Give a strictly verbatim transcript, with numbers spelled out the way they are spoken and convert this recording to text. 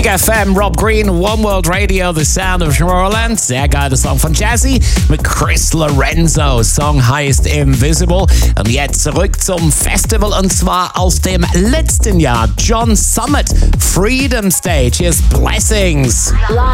F M, Rob Green, One World Radio, The Sound of Tomorrowland. Sehr geiler Song von Jazzy mit Chris Lorenzo. Song heißt Invisible. Und jetzt zurück zum Festival und zwar aus dem letzten Jahr. John Summit, Freedom Stage. Here's Blessings.